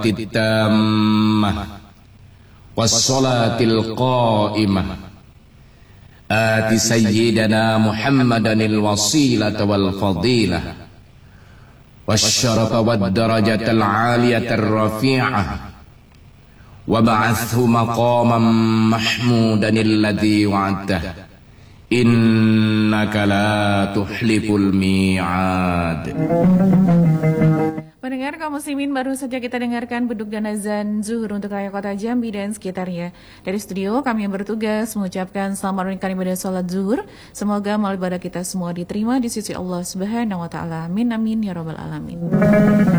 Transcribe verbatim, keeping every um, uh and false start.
التامة والصلاة القائمة آت سيدنا محمدا الوسيلة والفضيلة والشرف والدرجة العالية الرفيعة وابعثه مقاما محمودا الذي وعدته إنك لا تخلف الميعاد. Pendengar kaum muslimin, baru saja kita dengarkan beduk dan azan zuhur untuk rakyat kota Jambi dan sekitarnya. Dari studio kami yang bertugas mengucapkan selamat menunaikan ibadah sholat zuhur. Semoga amal ibadah kita semua diterima di sisi Allah Subhanahu wa taala. Amin amin ya rabbal alamin.